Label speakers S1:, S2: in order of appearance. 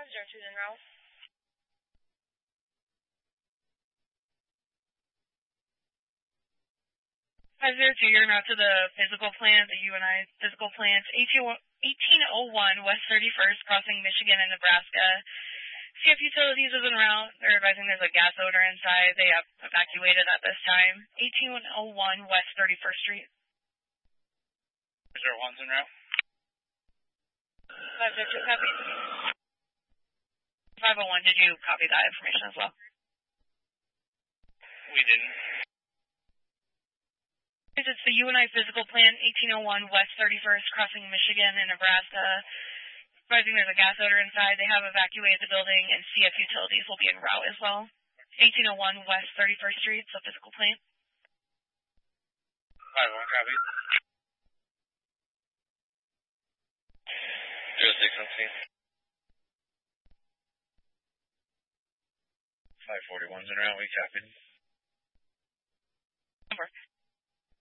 S1: 502 en route. 502, you're en route to the physical plant, the UNI physical plant, 1801 West 31st, crossing Michigan and Nebraska. CF Utilities is en route. They're advising there's a gas odor inside. They have evacuated at this time. 1801 West 31st Street.
S2: 001's en route.
S1: 502, copy. 501, did you copy that information as well?
S2: We didn't.
S1: It's the UNI physical plant, 1801 West 31st, crossing Michigan and Nebraska. Advising there's a gas odor inside. They have evacuated the building, and CF Utilities will be en route as well. 1801 West 31st Street, it's a physical plant.
S2: 501, copy. 06 on scene. 541's en route, we copied.